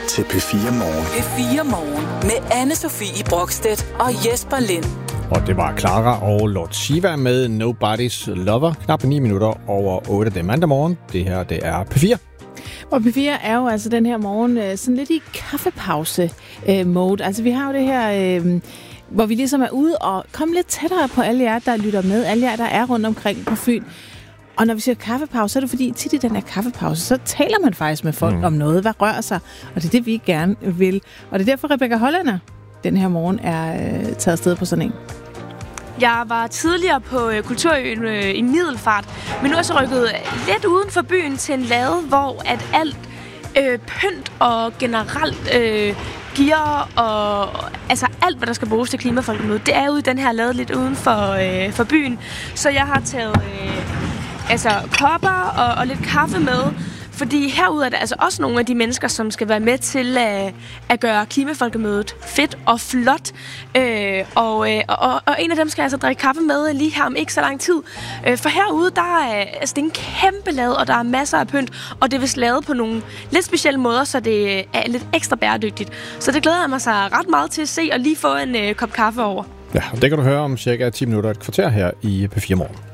til P4 Morgen. P4 Morgen med Anne-Sophie Brokstedt og Jesper Lind. Og det var Clara og Lord Shiva med Nobody's Lover. Knap 9 minutter over 8. Det er mandag morgen. Det her, det er P4. Og P4 er jo altså den her morgen sådan lidt i kaffepause-mode. Altså vi har jo det her, hvor vi ligesom er ude og komme lidt tættere på alle jer, der lytter med. Alle jer, der er rundt omkring på Fyn. Og når vi siger kaffepause, så er det fordi, tit i den her kaffepause, så taler man faktisk med folk om noget, hvad rører sig. Og det er det, vi gerne vil. Og det er derfor, Rebecca Hollænder den her morgen er taget afsted på sådan en. Jeg var tidligere på Kulturøen i Middelfart, men nu er jeg så rykket lidt uden for byen til en lade, hvor at alt pynt og generelt gear og altså alt, hvad der skal bruges til klimafolkemødet, det er ude i den her lade lidt uden for byen. Så jeg har taget kopper og lidt kaffe med, fordi herude er der altså også nogle af de mennesker, som skal være med til at gøre klimafolkemødet fedt og flot. Og en af dem skal altså drikke kaffe med lige her om ikke så lang tid. For herude, der er det er en kæmpe lade, og der er masser af pynt, og det er vist lavet på nogle lidt specielle måder, så det er lidt ekstra bæredygtigt. Så det glæder jeg mig så ret meget til at se og lige få en kop kaffe over. Ja, og det kan du høre om cirka 10 minutter et kvarter her i P4 Morgen.